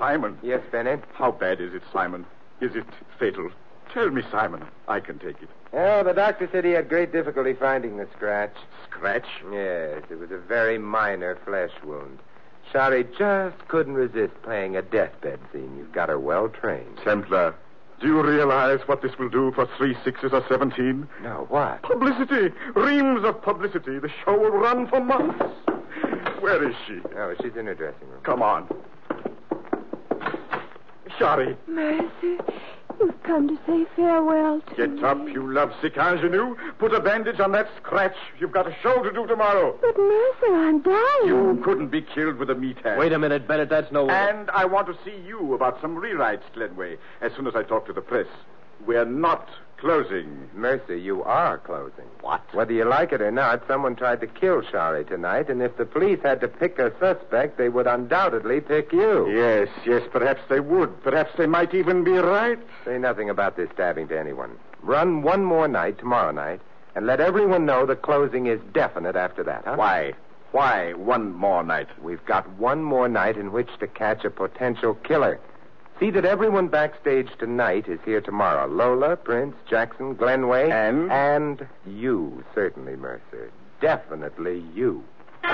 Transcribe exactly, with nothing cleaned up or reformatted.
Simon. Yes, Bennett? How bad is it, Simon? Is it fatal? Tell me, Simon. I can take it. Oh, the doctor said he had great difficulty finding the scratch. Scratch? Yes, it was a very minor flesh wound. Shari just couldn't resist playing a deathbed scene. You've got her well trained. Templar, do you realize what this will do for three sixes or seventeen? No, what? Publicity. Reams of publicity. The show will run for months. Where is she? Oh, she's in her dressing room. Come on. Shari. Mercer, you've come to say farewell to me. Get up, you lovesick ingenue. Put a bandage on that scratch. You've got a show to do tomorrow. But, Mercer, I'm dying. You couldn't be killed with a meat hand. Wait a minute, Bennett. That's no way. And I want to see you about some rewrites, Glenway, as soon as I talk to the press. We're not closing. Mercer, you are closing. What? Whether you like it or not, someone tried to kill Shari tonight, and if the police had to pick a suspect, they would undoubtedly pick you. Yes, yes, perhaps they would. Perhaps they might even be right. Say nothing about this stabbing to anyone. Run one more night tomorrow night, and let everyone know the closing is definite after that, huh? Why? Why one more night? We've got one more night in which to catch a potential killer. See that everyone backstage tonight is here tomorrow. Lola, Prince, Jackson, Glenway. And? And you, certainly, Mercer. Definitely you.